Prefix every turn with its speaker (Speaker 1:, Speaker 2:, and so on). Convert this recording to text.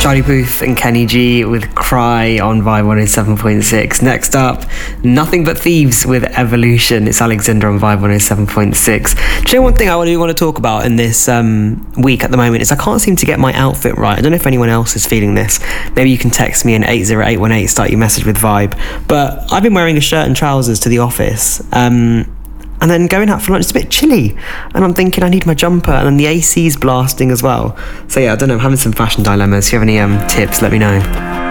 Speaker 1: Charlie Puth and Kenny G with Cry on Vibe 107.6. Next up, Nothing But Thieves with Evolution. It's Alexander on Vibe 107.6. Do you know one thing I really want to talk about in this week at the moment is I can't seem to get my outfit right. I don't know if anyone else is feeling this. Maybe you can text me in 80818, start your message with Vibe. But I've been wearing a shirt and trousers to the office. And then going out for lunch, it's a bit chilly. And I'm thinking I need my jumper, and then the AC's blasting as well. So yeah, I don't know, I'm having some fashion dilemmas. If you have any tips, let me know.